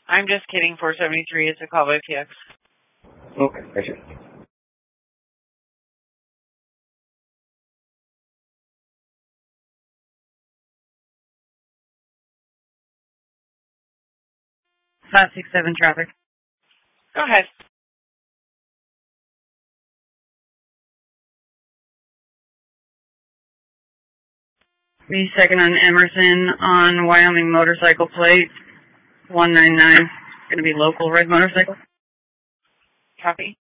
I'm just kidding, 473. It's a call by PX. Okay, gotcha. Flat 67 traffic. Go ahead. Be second on Emerson on Wyoming motorcycle plate 199. Going to be local red motorcycle. Copy.